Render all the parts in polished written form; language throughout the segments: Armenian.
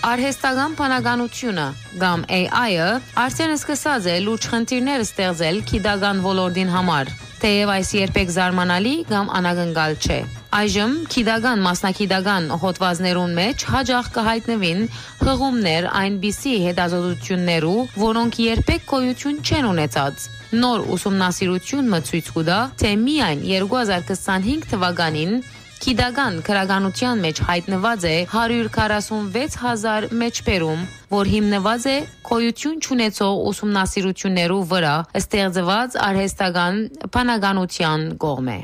Արհեստական բանականությունը կամ AI-ը արդեն սկսած է լուրջ խնդիրներ ստեղծել գիտական ոլորտին համար, թեև այս երբեք զարմանալի կամ անագնկալ չէ։ Այժմ գիտական մասնագիտական հոդվածներուն մեջ հաճախ կհայտնվին հղումներ այնպիսի հետազոտություններու, որոնք երբեք գոյություն չեն ունեցած։ Նոր ուսումնասիրությունը ցույց կտա, թե միայն 2025 թվականին գիտական քրագանության մեջ հայտնված է 146,000 մեջբերում, որ հիմնված է գոյություն չունեցող ուսումնասիրություններու վրա ստեղծված արհեստական բանականության կողմէ։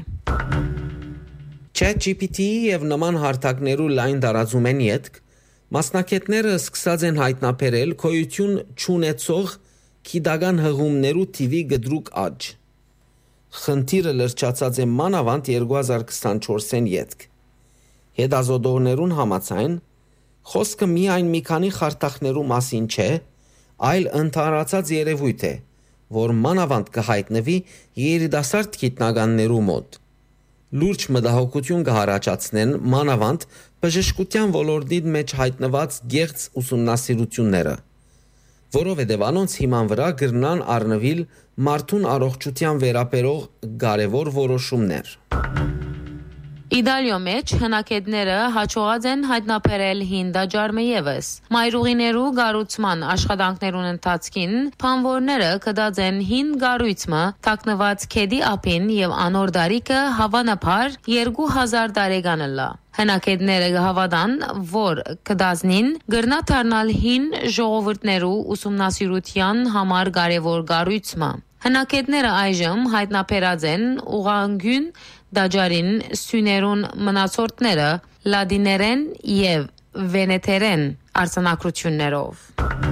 ChatGPT-ի եւ նման հարթակներու լայն տարածում են յետք, մասնակիցները սկսած են հայտնաբերել գոյություն չունեցող գիտական հղումներու թիվի գդրուկ աճ։ Խնդիրը լրջացած է մանավանդ 2024-ին յետք։ Հետազոտողներուն համաձայն խոսքը միայն մի քանի խարտախներու մասին չէ, այլ ընդհանրացած երևույթ է, որ մանավանդ կհայտնվի երիտասարդ գիտնականներու մոտ։ Լուրջ մտահոգություն կհառաջացնեն մանավանդ բժշկության ոլորտի մեջ հայտնված գեղձ ուսումնասիրությունները, որովհետև անոնց հիման վրա կրնան առնվիլ մարդուն առողջության վերաբերող կարևոր որոշումներ։ Իտալիո մեջ հնակետները հաջողած են հայտնաբերել հին դաջարմը ևս։ Մայրուղիներու կառուցման աշխատանքներուն ընթացքին բանվորները կդած են հին կառույցը թաքնված քեդի ափին եւ անոր դարիքը հավանաբար 2000 տարեկան լա։ Հնակետները կհավատան, որ կդազնին գրնա դառնալ հին ժողովուրդներու ուսումնասիրության համար կարևոր կառույցը։ Հնակետները այժմ հայտնաբերած են ուղղանկյուն դաջարին սյուներուն մնացորդները լադիներեն եւ վենետերեն արձանագրություններով։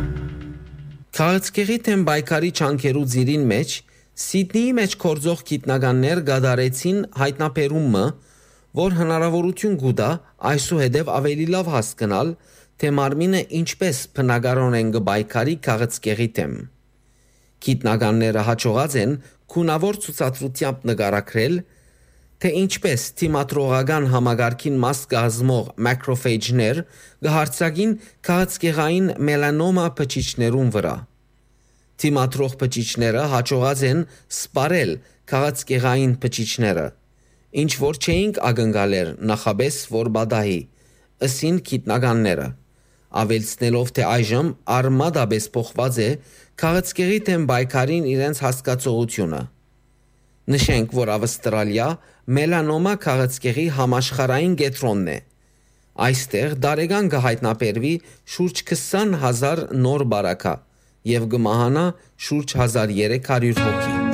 Քաղցկեղի թեմ բայկարի չանքերու ձիրին մեջ Սիդնեի մեջ կորձող գիտնականներ գադարեցին հայտնաբերումը, որ հնարավորություն կուտա այսուհետև ավելի լավ հասկանալ, թե մարմինը ինչպես բնակարարորեն կբայկարի քաղցկեղի թեմ։ Գիտնականները հաջողած են քունավոր ցուցադրությամբ նկարագրել, թե ինչպես թիմատրողական համագարքին մաս կազմող մակրոֆեջներ կհարցակին քաղցկեղային մելանոմա բջիջներուն վրա։ Թիմատրող բջիջները հաջողած են սպարել քաղցկեղային բջիջները, ինչ որ չէինք ակնկալեր նախաբես որ բադահի, ըսին գիտնականները, ավելցնելով թե այժմ արմատաբես փոխված է քաղցկեղի թեմ բայկարին իրենց հասկացողությունը։ Նշենք, որ Ավստրալիա մելանոմա քաղցկեղի համաշխարհային կենտրոնն է։ Այստեղ դարեգան կհայտնաբերվի շուրջ 20,000 նոր բարակա եւ կմահանա շուրջ 1300 հոգի։